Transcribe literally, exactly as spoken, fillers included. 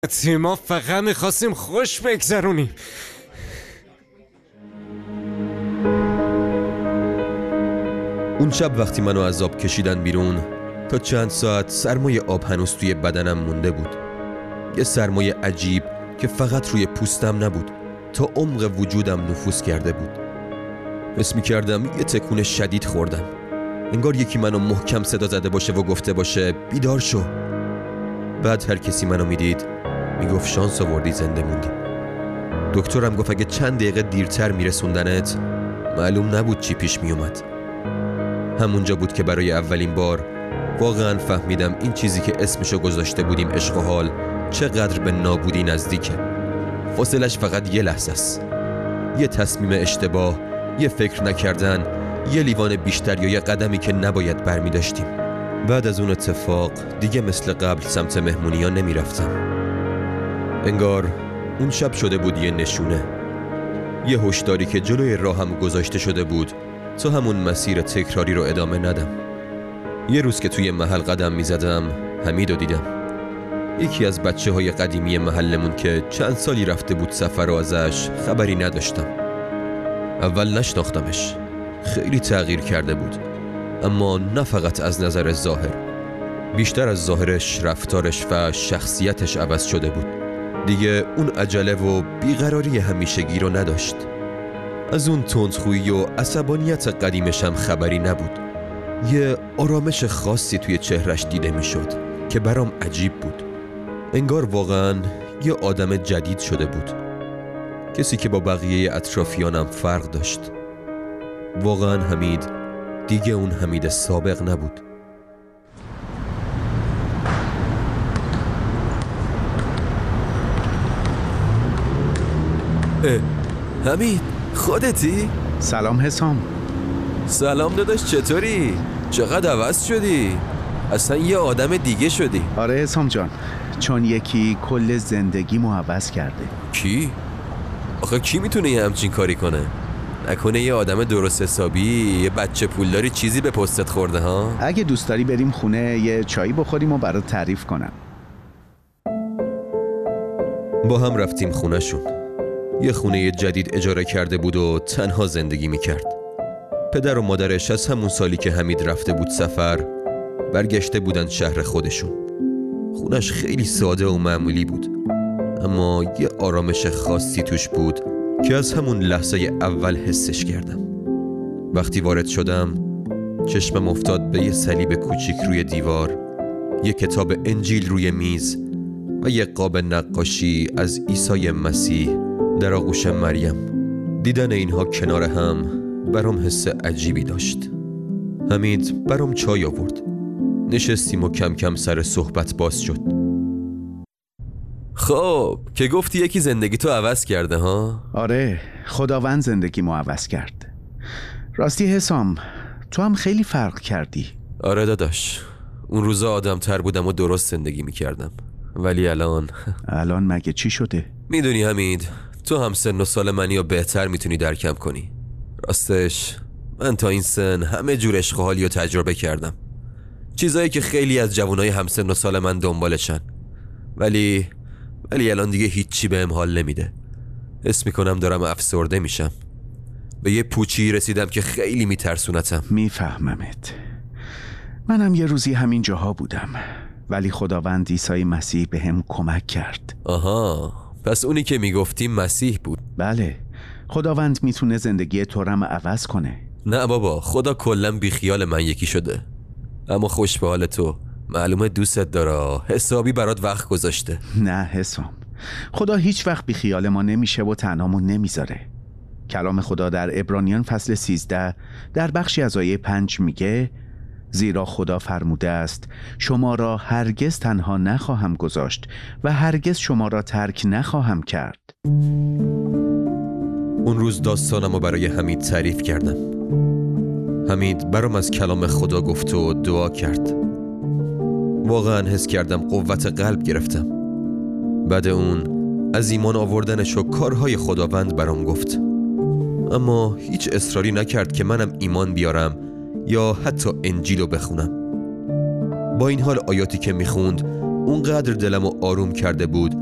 ما فقط میخواستیم خوش بگذرونیم. اون شب وقتی منو از آب کشیدن بیرون، تا چند ساعت سرمایه آب هنوز توی بدنم مونده بود. یه سرمایه عجیب که فقط روی پوستم نبود، تا عمق وجودم نفوذ کرده بود. حس می‌کردم یه تکون شدید خوردم، انگار یکی منو محکم صدا زده باشه و گفته باشه بیدار شو. بعد هر کسی منو میدید میگفت شانس آوردی زنده موندی. دکترم گفت اگه چند دقیقه دیرتر میرسوندنت معلوم نبود چی پیش میومد. همونجا بود که برای اولین بار واقعا فهمیدم این چیزی که اسمشو گذاشته بودیم عشق و حال چقدر به نابودی نزدیکه. فاصلش فقط یه لحظه است، یه تصمیم اشتباه، یه فکر نکردن، یه لیوان بیشتر یا یه قدمی که نباید برمی داشتیم. بعد از اون اتفاق دیگه مثل قبل سمت مهمونی ها نمی رفتم. انگار اون شب شده بود یه نشونه، یه هشداری که جلوی راهم گذاشته شده بود تا همون مسیر تکراری رو ادامه ندم. یه روز که توی محل قدم می زدم حمیدو دیدم، یکی از بچه های قدیمی محلمون که چند سالی رفته بود سفر و ازش خبری نداشتم. اول نشناختمش، خیلی تغییر کرده بود، اما نه فقط از نظر ظاهر، بیشتر از ظاهرش رفتارش و شخصیتش عوض شده بود. دیگه اون عجله و بیقراری همیشگی رو نداشت. از اون تندخویی و عصبانیت قدیمش هم خبری نبود. یه آرامش خاصی توی چهرش دیده میشد که برام عجیب بود. انگار واقعا یه آدم جدید شده بود، کسی که با بقیه اطرافیانم فرق داشت. واقعا حمید دیگه اون حمید سابق نبود. حمید خودتی؟ سلام حسام. سلام داداش، چطوری؟ چقدر عوض شدی؟ اصلا یه آدم دیگه شدی. آره حسام جان، چون یکی کل زندگیمو عوض کرده. کی؟ آخه کی میتونه یه همچین کاری کنه؟ نکنه یه آدم درست حسابی، یه بچه پولداری چیزی به پستت خورده ها؟ اگه دوست داری بریم خونه یه چایی بخوریم و برات تعریف کنم. با هم رفتیم خونه شون. یه خونه جدید اجاره کرده بود و تنها زندگی میکرد. پدر و مادرش از همون سالی که حمید رفته بود سفر برگشته بودن شهر خودشون. خونش خیلی ساده و معمولی بود، اما یه آرامش خاصی توش بود که از همون لحظه اول حسش کردم. وقتی وارد شدم چشمم افتاد به یه صلیب کوچیک روی دیوار، یه کتاب انجیل روی میز و یه قاب نقاشی از عیسی مسیح در آغوش مریم. دیدن اینها کنار هم برام حس عجیبی داشت. حمید برام چای آورد، نشستیم و کم کم سر صحبت باز شد. خب که گفتی یکی زندگی تو عوض کرده ها؟ آره، خداوند زندگیمو عوض کرد. راستی حسام، تو هم خیلی فرق کردی. آره داداش، اون روزا آدم تر بودم و درست زندگی میکردم، ولی الان الان مگه چی شده؟ میدونی حمید، تو هم سن و سال منی و بهتر میتونی درکم کنی. راستش من تا این سن همه جور عشق و حالی رو تجربه کردم، چیزایی که خیلی از جوانای هم سن و سال من دنبالشن، ولی ولی الان دیگه هیچی بهم حال نمیده. حس میکنم دارم افسرده میشم. به یه پوچی رسیدم که خیلی میترسونتم. میفهممت. منم یه روزی همین جاها بودم، ولی خداوند عیسی مسیح به هم کمک کرد. آها، پس اونی که میگفتی مسیح بود؟ بله، خداوند میتونه زندگی تو رو عوض کنه. نه بابا، خدا کلن بیخیال من یکی شده. اما خوش به حال تو، معلومه دوستت داره، حسابی برات وقت گذاشته. نه حسام، خدا هیچ وقت بیخیال ما نمیشه و تنهامون نمیذاره. کلام خدا در عبرانیان فصل سیزده در بخشی از آیه پنج میگه زیرا خدا فرموده است شما را هرگز تنها نخواهم گذاشت و هرگز شما را ترک نخواهم کرد. اون روز داستانم رو برای حمید تعریف کردم. حمید برام از کلام خدا گفت و دعا کرد. واقعا حس کردم قوت قلب گرفتم. بعد اون از ایمان آوردنش و کارهای خداوند برام گفت، اما هیچ اصراری نکرد که منم ایمان بیارم یا حتی انجیلو بخونم. با این حال آیاتی که میخوند اونقدر دلمو آروم کرده بود